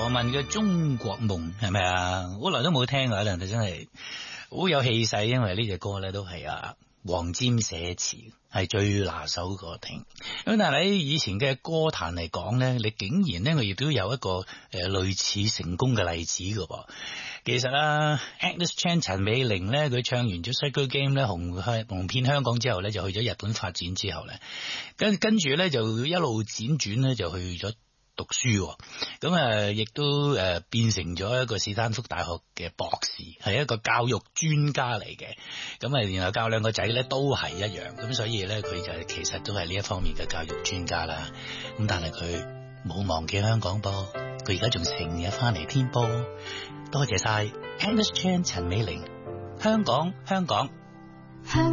羅文嘅《中國夢》係咪啊？好耐都冇聽啊，但係真係好有氣勢，因為呢隻歌咧都係黃霑寫詞，係最拿手個聽。咁但係喺以前嘅歌壇嚟講咧，你竟然咧我亦都有一個類似成功嘅例子㗎噃。其實Agnes Chan 陳美玲咧，佢唱完咗《Sacred Game》咧紅遍香港之後咧，就去咗日本發展之後咧，跟住咧就一路輾轉咧就去咗讀書，咁亦都變成咗一個史丹福大學嘅博士，係一個教育專家嚟嘅。咁然後教兩個仔咧都係一樣，咁所以咧佢就其實都係呢一方面嘅教育專家啦。咁但係佢冇忘記香港噃，佢而家仲成日翻嚟添噃。多謝晒 Agnes Chan 陳美玲，香港。